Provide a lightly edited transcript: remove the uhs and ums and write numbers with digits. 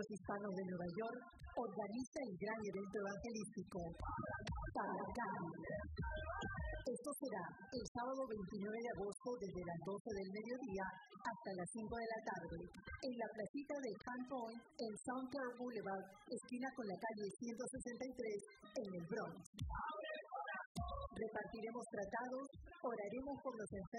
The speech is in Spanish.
Los Hispanos de Nueva York organiza el gran evento evangelístico Paracán. Esto será el sábado 29 de agosto desde las 12 del mediodía hasta las 5 de la tarde en la placita de Pan Point en Southern Boulevard, esquina con la calle 163 en el Bronx. Repartiremos tratados, oraremos por los enfermos